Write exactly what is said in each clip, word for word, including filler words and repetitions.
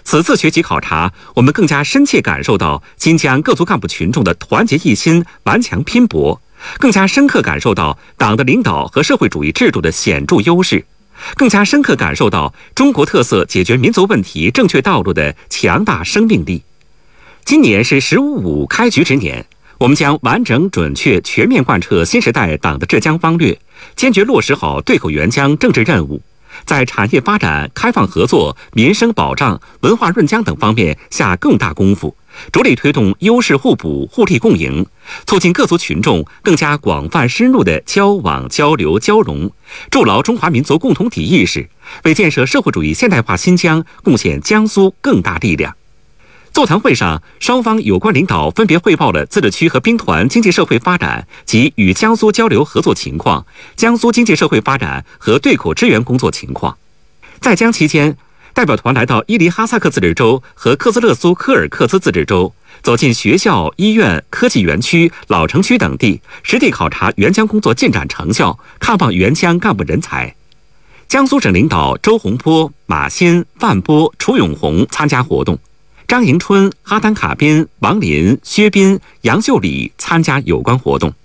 此次学习考察，我们更加深切感受到新疆各族干部群众的团结一心、顽强拼搏，更加深刻感受到党的领导和社会主义制度的显著优势，更加深刻感受到中国特色解决民族问题正确道路的强大生命力。今年是“十五五”开局之年，我们将完整、准确、全面贯彻新时代党的浙江方略，坚决落实好对口援疆政治任务，在产业发展、开放合作、民生保障、文化润疆等方面下更大功夫，着力推动优势互补、互利共赢，促进各族群众更加广泛深入的交往、交流、交融，筑牢中华民族共同体意识，为建设社会主义现代化新疆贡献江苏更大力量。座谈会上，双方有关领导分别汇报了自治区和兵团经济社会发展及与江苏交流合作情况、江苏经济社会发展和对口支援工作情况。在江期间，代表团来到伊犁哈萨克自治州和克孜勒苏柯尔克孜自治州，走进学校、医院、科技园区、老城区等地，实地考察援疆工作进展成效，看望援疆干部人才。江苏省领导周洪波、马新、范波、楚永红参加活动。张迎春、哈丹卡宾、王林、薛斌、杨秀礼参加有关活动。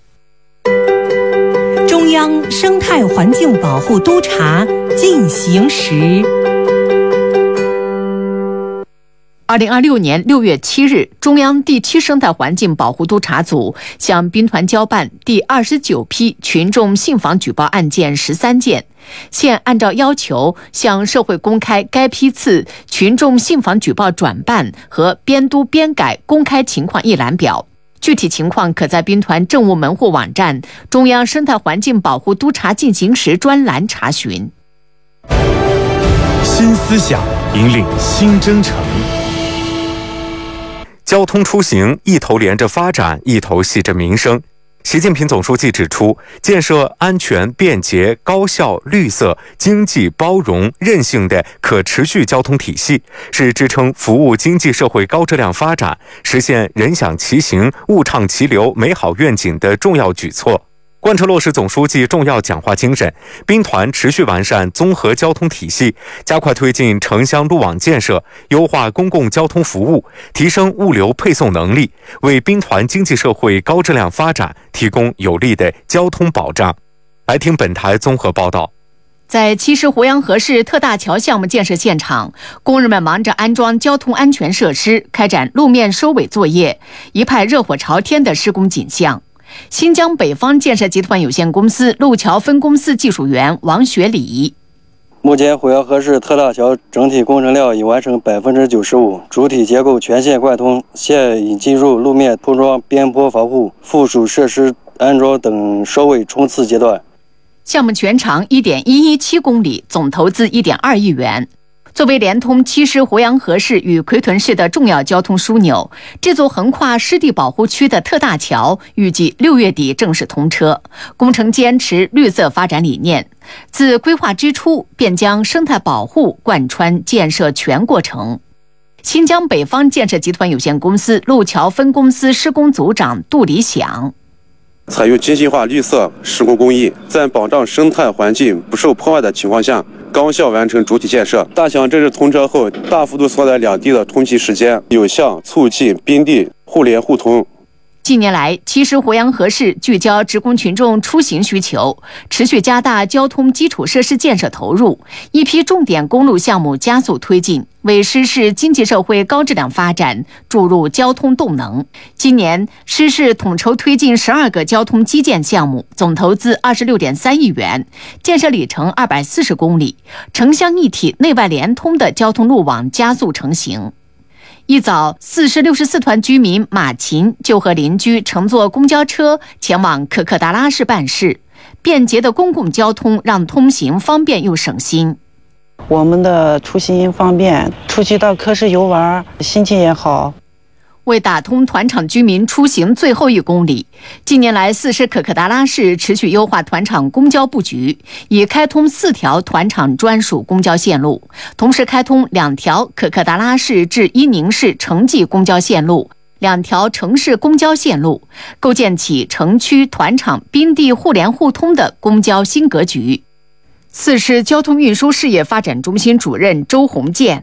中央生态环境保护督察进行时。 二零二六年六月七日，中央第七生态环境保护督察组向兵团交办第二十九批群众信访举报案件十三件，现按照要求向社会公开该批次群众信访举报转办和编督编改公开情况一览表。具体情况可在兵团政务门户网站中央生态环境保护督察进行时专栏查询。 新思想引领新征程。交通出行一头连着发展，一头系着民生。习近平总书记指出，建设安全、便捷、高效、绿色、经济、包容、韧性的可持续交通体系，是支撑服务经济社会高质量发展、实现人享其行、物畅其流美好愿景的重要举措。贯彻落实总书记重要讲话精神，兵团持续完善综合交通体系，加快推进城乡路网建设，优化公共交通服务，提升物流配送能力，为兵团经济社会高质量发展提供有力的交通保障。来听本台综合报道。 在七师胡杨河市特大桥项目建设现场，工人们忙着安装交通安全设施，开展路面收尾作业，一派热火朝天的施工景象。新疆北方建设集团有限公司路桥分公司技术员王学礼： 目前胡杨河市特大桥整体工程量已完成百分之九十五，主体结构全线贯通，现已进入路面铺装、边坡防护、附属设施安装等收尾冲刺阶段。 项目全长 一点一一七公里，总投资 一点二亿元。作为连通七师胡杨河市与奎屯市的重要交通枢纽，这座横跨湿地保护区的特大桥预计六月底正式通车。工程坚持绿色发展理念，自规划之初便将生态保护贯穿建设全过程。新疆北方建设集团有限公司路桥分公司施工组长杜理想： 采用精细化绿色施工工艺，在保障生态环境不受破坏的情况下，高效完成主体建设。大桥正式通车后，大幅度缩短两地的通气时间，有效促进兵地互联互通。 近年来，七师胡杨河市聚焦职工群众出行需求，持续加大交通基础设施建设投入，一批重点公路项目加速推进，为施市经济社会高质量发展注入交通动能。今年，施市统筹推进十二个交通基建项目，总投资 二十六点三亿元，建设里程二百四十公里，城乡一体、内外联通的交通路网加速成型。一早，四市六十四团居民马琴就和邻居乘坐公交车前往可可达拉市办事。便捷的公共交通让通行方便又省心。 我们的出行方便，出去到科市游玩，心情也好。 为打通团场居民出行最后一公里，近年来四市可可达拉市持续优化团场公交布局，已开通四条团场专属公交线路，同时开通两条可可达拉市至伊宁市城际公交线路，两条城市公交线路，构建起城区团场滨地互联互通的公交新格局。四市交通运输事业发展中心主任周鸿建：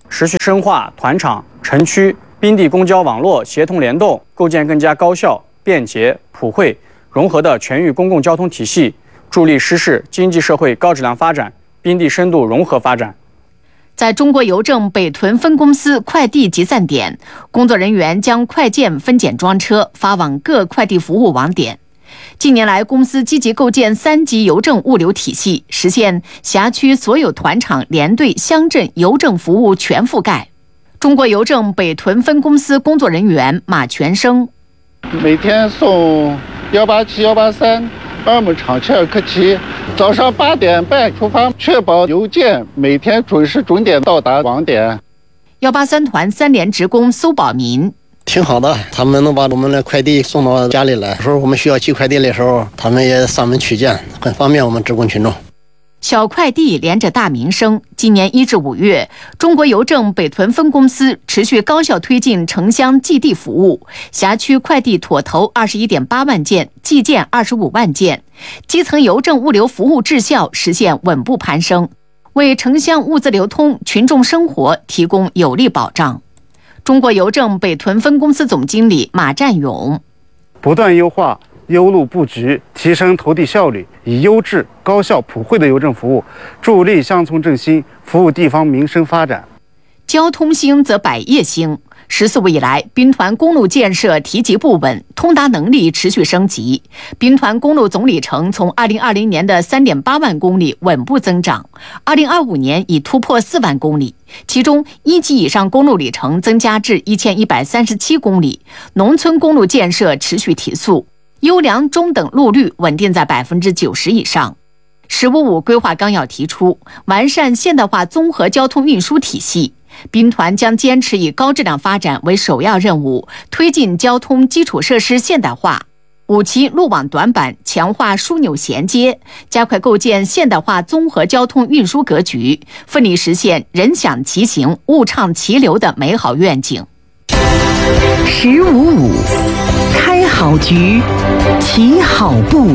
持续深化团场、城区、滨地公交网络协同联动，构建更加高效、便捷、普惠、融合的全域公共交通体系，助力实施经济社会高质量发展、滨地深度融合发展。 在中国邮政北屯分公司快递集散点，工作人员将快件分拣装车发往各快递服务网点。近年来，公司积极构建三级邮政物流体系，实现辖区所有团场、连队、乡镇邮政服务全覆盖。中国邮政北屯分公司工作人员马全生： 每天送幺八七、幺八三。二木厂切尔克旗，早上八点半出发，确保邮件每天准时准点到达网点。 幺八三团三连职工苏宝民： 挺好的，他们能把我们的快递送到家里来。有时候我们需要寄快递的时候，他们也上门取件，很方便我们职工群众。 小快递连着大民生。今年一至五月，中国邮政北屯分公司持续高效推进城乡寄递服务，辖区快递妥投二十一点八万件，寄件二十五万件，基层邮政物流服务质效实现稳步攀升，为城乡物资流通、群众生活提供有力保障。中国邮政北屯分公司总经理马占勇： 不断优化邮路布局，提升投递效率，以优质、高效、普惠的邮政服务，助力乡村振兴，服务地方民生发展。 交通兴则百业兴。十四五以来，兵团公路建设提及不稳，通达能力持续升级。兵团公路总里程从二零二零年的三点八万公里稳步增长，二零二五年已突破四万公里。其中，一级以上公路里程增加至一千一百三十七公里，农村公路建设持续提速。优良中等路率稳定在百分之九十以上。十五五规划纲要提出，完善现代化综合交通运输体系。兵团将坚持以高质量发展为首要任务，推进交通基础设施现代化，五期路网短板，强化枢纽衔接，加快构建现代化综合交通运输格局，奋力实现人享其行、物畅其流的美好愿景。 十五五，开好局，起好步。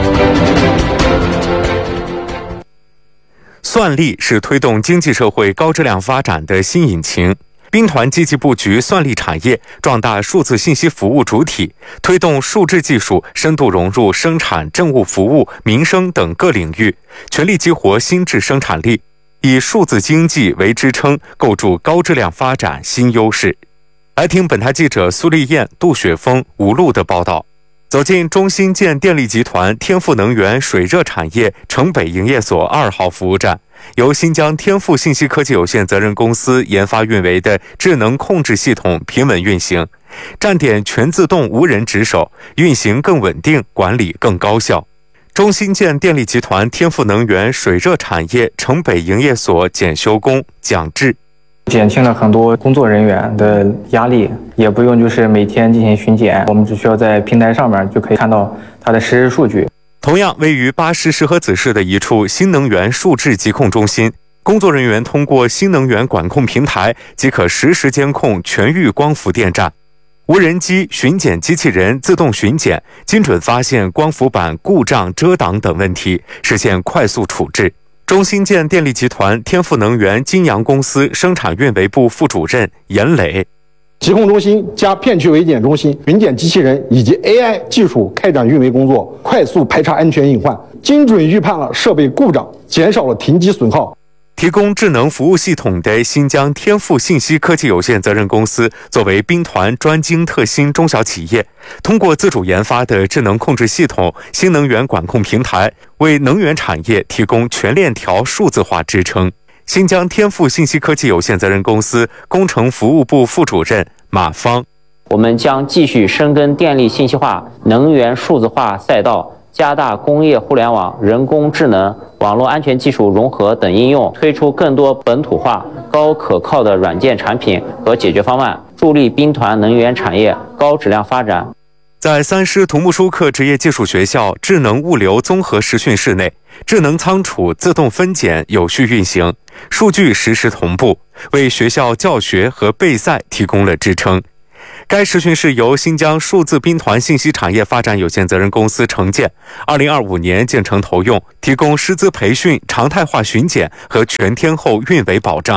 算力是推动经济社会高质量发展的新引擎。兵团积极布局算力产业，壮大数字信息服务主体，推动数字技术深度融入生产、政务服务、民生等各领域，全力激活新质生产力，以数字经济为支撑，构筑高质量发展新优势。来听本台记者苏丽燕、杜雪峰、吴璐的报道。走进中新建电力集团天赋能源水热产业城北营业所二号服务站，由新疆天赋信息科技有限责任公司研发运维的智能控制系统平稳运行，站点全自动无人值守，运行更稳定，管理更高效。中新建电力集团天赋能源水热产业城北营业所检修工蒋志， 减轻了很多工作人员的压力，也不用就是每天进行巡检，我们只需要在平台上面就可以看到它的实时数据。 同样位于巴师石河子市的一处新能源数质疾控中心，工作人员通过新能源管控平台即可实时监控全域光伏电站，无人机、巡检机器人自动巡检，精准发现光伏板故障、遮挡等问题，实现快速处置。中新建电力集团天赋能源金阳公司生产运维部副主任严磊， 疾控中心加片区维检中心、巡检机器人以及 A I 技术开展运维工作，快速排查安全隐患，精准预判了设备故障，减少了停机损耗。 提供智能服务系统的新疆天赋信息科技有限责任公司作为兵团专精特新中小企业，通过自主研发的智能控制系统、新能源管控平台，为能源产业提供全链条数字化支撑。新疆天赋信息科技有限责任公司工程服务部副主任马芳， 我们将继续深耕电力信息化、能源数字化赛道，加大工业互联网、人工智能、网络安全技术融合等应用，推出更多本土化、高可靠的软件产品和解决方案，助力兵团能源产业高质量发展。 在三师土木舒克职业技术学校智能物流综合实训室内，智能仓储自动分拣有序运行，数据实时同步，为学校教学和备赛提供了支撑。该实训室由新疆数字兵团信息产业发展有限责任公司承建，二零二五年建成投用，提供师资培训、常态化巡检和全天候运维保障，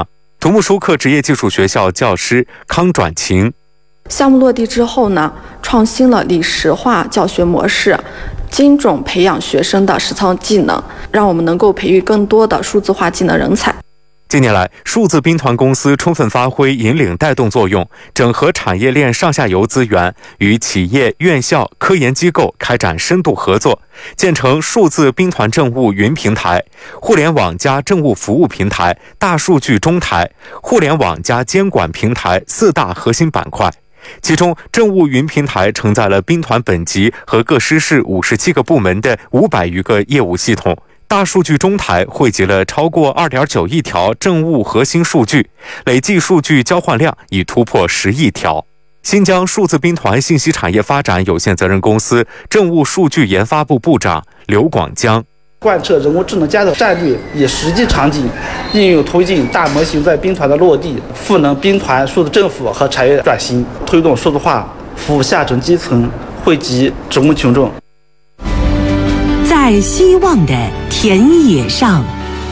土木舒克职业技术学校教师康转晴。 项目落地之后呢，创新了理实化教学模式，精准培养学生的实操技能，让我们能够培育更多的数字化技能人才。 近年来，数字兵团公司充分发挥引领带动作用，整合产业链上下游资源，与企业、院校、科研机构开展深度合作，建成数字兵团政务云平台、互联网加政务服务平台、大数据中台、互联网加监管平台四大核心板块。其中，政务云平台承载了兵团本级和各师事五十七个部门的五百余个业务系统。大数据中台汇集了超过 二点九亿条政务核心数据，累计数据交换量已突破十亿条。新疆数字兵团信息产业发展有限责任公司政务数据研发部部长刘广江。 贯彻人工智能加的战略，以实际场景应用推进大模型在兵团的落地，赋能兵团数字政府和产业转型，推动数字化服务下沉基层，惠及职工群众。 在希望的田野上，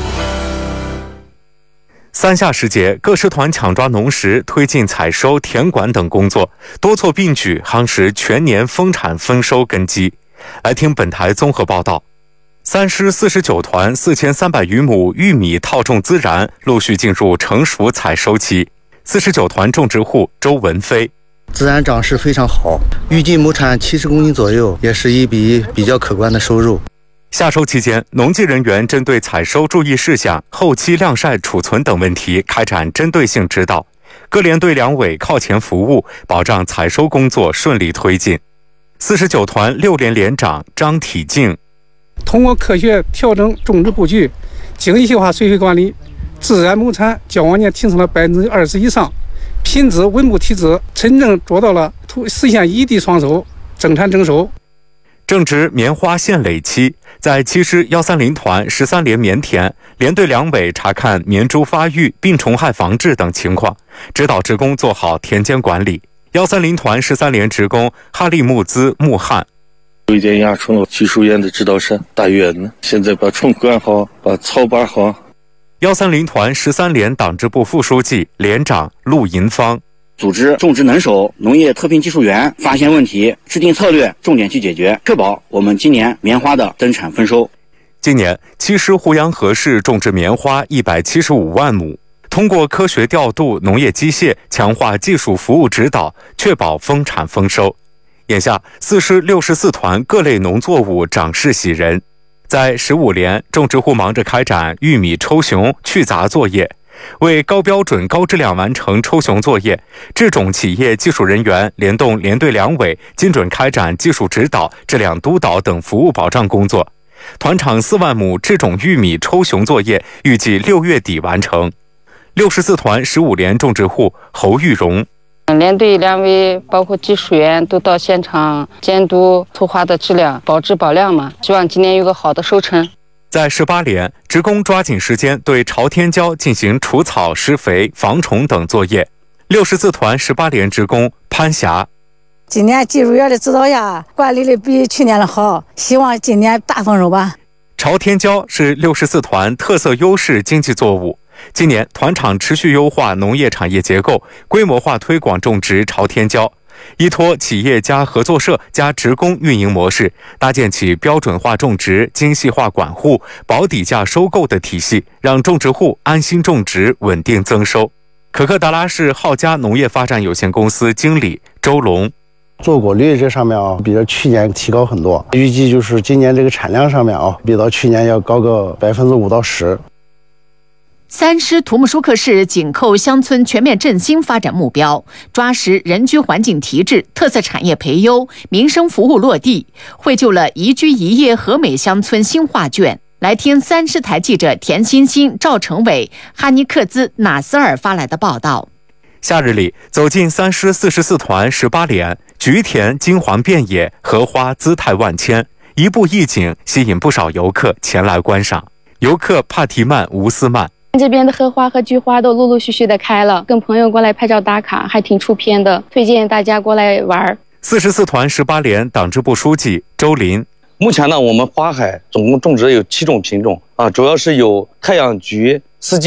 三夏时节，各师团抢抓农时，推进采收、田管等工作，多措并举，夯实全年丰产丰收根基。来听本台综合报道。三师四十九团四千三百余亩玉米套种孜然陆续进入成熟采收期。四十九团种植户周文飞。 孜然长势非常好，预计亩产七十公斤左右，也是一笔比较可观的收入。 夏收期间，农技人员针对采收注意事项、后期晾晒储存等问题开展针对性指导，各连队两委靠前服务，保障采收工作顺利推进。四十九团六连连长张体静。 通过科学调整种植布局，精细化水培管理，孜然亩产较往年提升了百分之二十以上，品质稳步提质，真正做到了实现一地双收，增产增收。 正值棉花现蕾期，在七师幺三零团十三连棉田，连队两委查看棉株发育、病虫害防治等情况，指导职工做好田间管理。幺三零团十三连职工哈利木兹木汉。 有一点压虫技术员的指导是大约呢，现在把虫管好，把草把好。 幺三零团十三连党支部副书记、连长陆银芳。 组织种植能手、农业特聘技术员，发现问题，制定策略，重点去解决，确保我们今年棉花的增产丰收。 今年，七师湖阳河市种植棉花一百七十五万亩，通过科学调度农业机械，强化技术服务指导，确保丰产丰收。眼下，四师六十四团各类农作物长势喜人，在十五连，种植户忙着开展玉米抽熊、去杂作业。为高标准、高质量完成抽熊作业，制种企业技术人员联动连队两委，精准开展技术指导、质量督导等服务保障工作。团场四万亩制种玉米抽熊作业预计六月底完成。六十四团十五连种植户侯玉荣。 连队两委包括技术员都到现场监督粗花的质量，保质保量嘛，希望今年有个好的收成。 在十八连，职工抓紧时间对朝天椒进行除草、施肥、防虫等作业。六十四团十八连职工潘霞。 今年技术员的指导下，管理的比去年的好，希望今年大丰收吧。 朝天椒是六十四团特色优势经济作物。今年团场持续优化农业产业结构，规模化推广种植朝天椒，依托企业加合作社加职工运营模式，搭建起标准化种植、精细化管护、保底价收购的体系，让种植户安心种植、稳定增收。可克达拉市浩佳农业发展有限公司经理周龙。 做果率这上面啊，比着去年提高很多，预计就是今年这个产量上面啊，比到去年要高个百分之五到十。 三师土木舒克市紧扣乡村全面振兴发展目标，抓实人居环境提质、特色产业培优、民生服务落地，绘就了宜居宜业和美乡村新画卷。来听三师台记者田欣欣、赵成伟、哈尼克兹、纳斯尔发来的报道。 夏日里，走进三师四十四团十八连，菊田金黄遍野，荷花姿态万千，一步一景吸引不少游客前来观赏。游客帕提曼、吴思曼。 这边的荷花和菊花都陆陆续续的开了，跟朋友过来拍照打卡，还挺出片的，推荐大家过来玩。 四十四团十八连党支部书记周林。 目前呢，我们花海总共种植有七种品种啊，主要是有太阳菊、四季